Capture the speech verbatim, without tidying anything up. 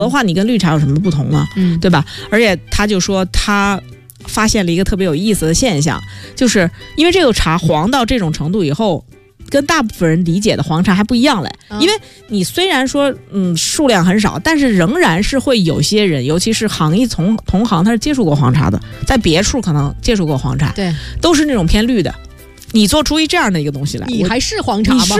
的话，你跟绿茶有什么不同啊？ 嗯， 对吧？而且他就说他发现了一个特别有意思的现象，就是因为这个茶黄到这种程度以后，跟大部分人理解的黄茶还不一样嘞。 嗯、 因为你虽然说嗯数量很少，但是仍然是会有些人，尤其是行业从同行，他是接触过黄茶的，在别处可能接触过黄茶， 对， 都是那种偏绿的。你做出一这样的一个东西来， 你还是黄茶吗？